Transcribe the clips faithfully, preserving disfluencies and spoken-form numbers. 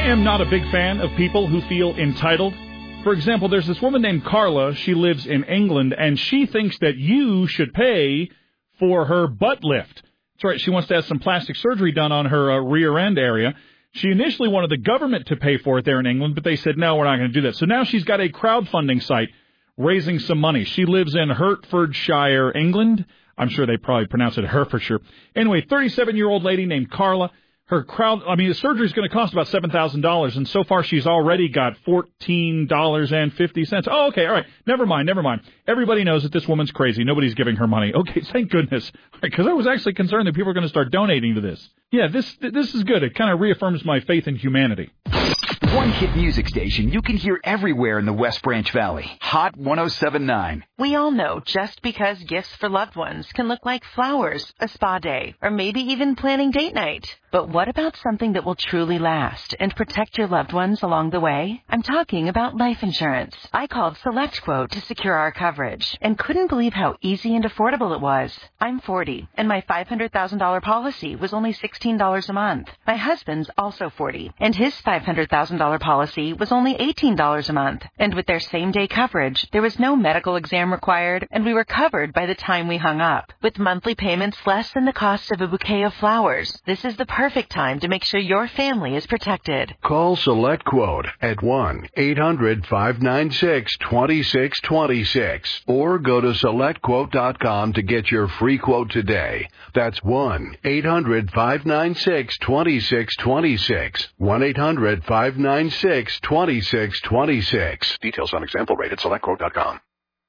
am not a big fan of people who feel entitled. For example, there's this woman named Carla. She lives in England, and she thinks that you should pay for her butt lift. That's right. She wants to have some plastic surgery done on her uh, rear end area. She initially wanted the government to pay for it there in England, but they said, no, we're not going to do that. So now she's got a crowdfunding site raising some money. She lives in Hertfordshire, England. I'm sure they probably pronounce it Hertfordshire. Anyway, thirty-seven-year-old lady named Carla. Her crowd, I mean, the surgery is going to cost about seven thousand dollars, and so far she's already got fourteen dollars and fifty cents. Oh, okay, all right. Never mind, never mind. Everybody knows that this woman's crazy. Nobody's giving her money. Okay, thank goodness. Because I was actually concerned that people are going to start donating to this. Yeah, this this is good. It kind of reaffirms my faith in humanity. One hit music station you can hear everywhere in the West Branch Valley. Hot one oh seven point nine. We all know just because gifts for loved ones can look like flowers, a spa day, or maybe even planning date night. But what about something that will truly last and protect your loved ones along the way? I'm talking about life insurance. I called SelectQuote to secure our coverage and couldn't believe how easy and affordable it was. I'm forty, and my five hundred thousand dollars policy was only sixteen dollars a month. My husband's also forty, and his five hundred thousand dollars policy was only eighteen dollars a month. And with their same-day coverage, there was no medical exam required, and we were covered by the time we hung up. With monthly payments less than the cost of a bouquet of flowers, this is the perfect time to make sure your family is protected. Call SelectQuote at one eight hundred five nine six two six two six or go to select quote dot com to get your free quote today. That's one eight hundred five nine six two six two six. one eight hundred five nine six two six two six. Details on example rate at select quote dot com.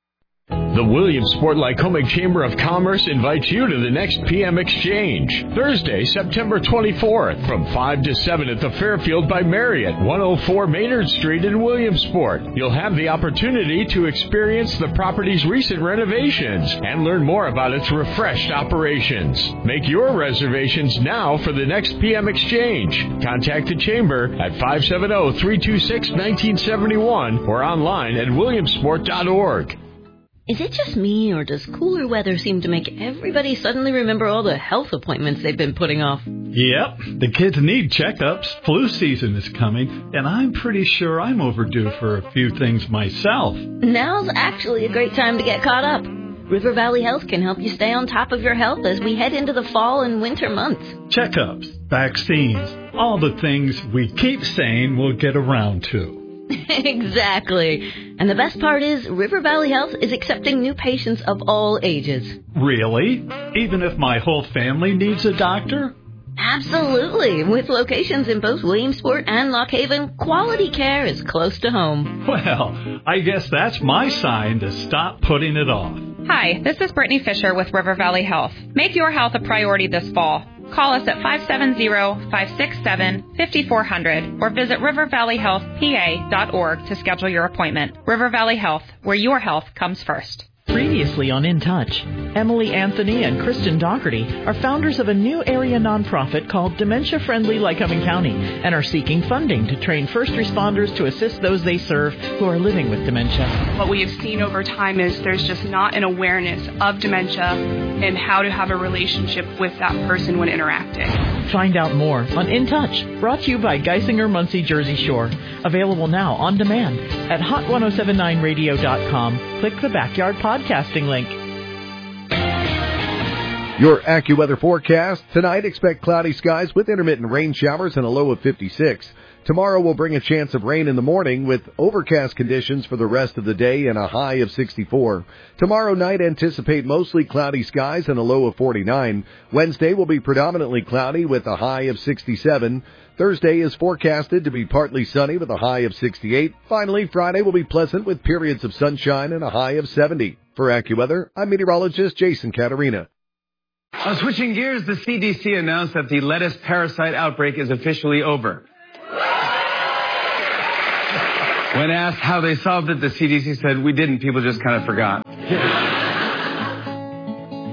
The Williamsport Lycoming Chamber of Commerce invites you to the next P M Exchange, Thursday, September twenty-fourth, from five to seven at the Fairfield by Marriott, one oh four Maynard Street in Williamsport. You'll have the opportunity to experience the property's recent renovations and learn more about its refreshed operations. Make your reservations now for the next P M Exchange. Contact the Chamber at five seven zero, three two six, one nine seven one or online at williamsport dot org. Is it just me, or does cooler weather seem to make everybody suddenly remember all the health appointments they've been putting off? Yep, the kids need checkups. Flu season is coming, and I'm pretty sure I'm overdue for a few things myself. Now's actually a great time to get caught up. River Valley Health can help you stay on top of your health as we head into the fall and winter months. Checkups, vaccines, all the things we keep saying we'll get around to. Exactly. And the best part is River Valley Health is accepting new patients of all ages. Really? Even if my whole family needs a doctor? Absolutely. With locations in both Williamsport and Lock Haven, quality care is close to home. Well, I guess that's my sign to stop putting it off. Hi, this is Brittany Fisher with River Valley Health. Make your health a priority this fall. Call us at five seven zero, five six seven, five four zero zero or visit river valley health p a dot org to schedule your appointment. River Valley Health, where your health comes first. Previously on In Touch, Emily Anthony and Kristen Dougherty are founders of a new area nonprofit called Dementia Friendly Lycoming County and are seeking funding to train first responders to assist those they serve who are living with dementia. What we have seen over time is there's just not an awareness of dementia and how to have a relationship with that person when interacting. Find out more on In Touch, brought to you by Geisinger Muncie Jersey Shore. Available now on demand at hot ten seventy-nine radio dot com. Click the Backyard Podcasting link. Your AccuWeather forecast. Tonight, expect cloudy skies with intermittent rain showers and a low of fifty-six. Tomorrow will bring a chance of rain in the morning with overcast conditions for the rest of the day and a high of sixty-four. Tomorrow night, anticipate mostly cloudy skies and a low of forty-nine. Wednesday will be predominantly cloudy with a high of sixty-seven. Thursday is forecasted to be partly sunny with a high of sixty-eight. Finally, Friday will be pleasant with periods of sunshine and a high of seventy. For AccuWeather, I'm meteorologist Jason Caterina. Uh, switching gears, the C D C announced that the lettuce parasite outbreak is officially over. When asked how they solved it, the C D C said, we didn't. People just kind of forgot.